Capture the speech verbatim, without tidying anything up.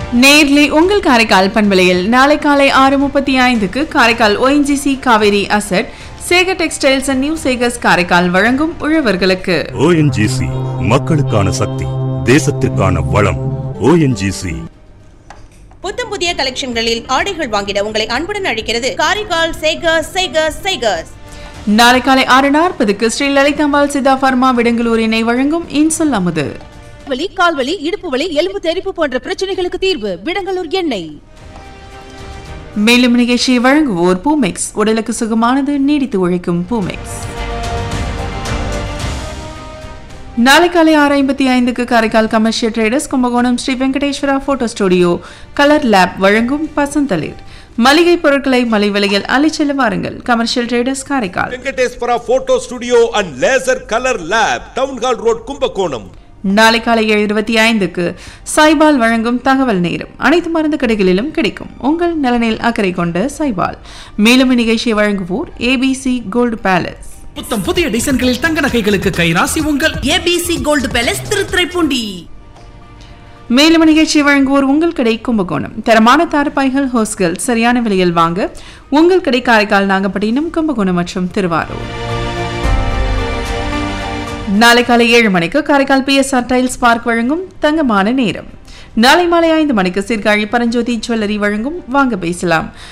Nearly உங்கள் காரைக்கால் பண்பலையில் நாளை காலை ஆறு முப்பத்தி ஐந்துக்கு Karaikal ONGC Kaveri asset Sekar textiles and new Sekar's Karaikal வழங்கும் உழவர்களுக்கு. ஓஎன்ஜிசி மக்களுக்கான சக்தி, தேசத்திற்கான வளம். ஓஎன்ஜிசி. புத்தம் புதிய கலெக்ஷன்களில் ஆடைகள் வாங்கிட உங்களை அன்புடன் அழைக்கிறது காரைக்கால் சேகர்ஸ் சேகர்ஸ் சேகர்ஸ். நாளை காலை ஆறு நாற்பதுக்கு ஸ்ரீ லலிதாம்பாள் சித்தா பர்மா விடங்களூர் இணை வழங்கும் இன்சொல் அமுது. வலி, கால்வலி, இடுப்பு வலி, எலும்பு தெறிப்பு போன்ற பிரச்சனைகளுக்கு தீர்வு விடங்களூர் எண்ணெய். மேலும் நிகழ்ச்சியை வழங்குவோர் பூமெக்ஸ், உடலுக்கு சுகமானது, நீடித்து உழைக்கும் பூமெக்ஸ். நாளை காலை ஆறு ஐம்பத்தி ஐந்துக்கு Karaikal commercial traders Kumbakonam Sri Venkateswara photo studio colour lab வழங்கும் பசந்தளிர். மளிகை பொருட்களை மலை விலையில் அலைச்செல்ல வாருங்கள். Commercial traders Karaikal. Venkateswara photo studio and laser colour lab, town hall road, Kumbakonam. நாளை காலை ஏழு இருபத்தி ஐந்துக்கு சைபால் வழங்கும் தகவல் நேரம். அனைத்து மருந்து கடைகளிலும் கிடைக்கும். உங்கள் நலனில் அக்கறை கொண்ட சைபால். மேலும் நிகழ்ச்சியை வழங்குவோர் ஏபிசி கோல்டு பேலஸ். புத்தம் புதிய டிசைன்களில் தங்க நகைகளுக்கு கைராசி உங்கள் ஏபிசி கோல்டு பேலஸ் திருத்துறைப்பூண்டி. மேலும் நிகழ்ச்சியை வழங்குவோர் உங்கள் கடை கும்பகோணம். தரமான தார்பாய்கள், ஹோஸ்கள் சரியான விலையில் வாங்க உங்கள் கடை காரைக்கால், நாகப்பட்டினம், கும்பகோணம் மற்றும் திருவாரூர். நாளை காலை ஏழு மணிக்கு காரைக்கால் பிஎஸ்ஆர் டைல்ஸ் பார்க் வழங்கும் தங்கமான நேரம். நாளை மாலை ஐந்து மணிக்கு சீர்காழி பரஞ்சோதி ஜுவல்லரி வழங்கும் வாங்க பேசலாம்.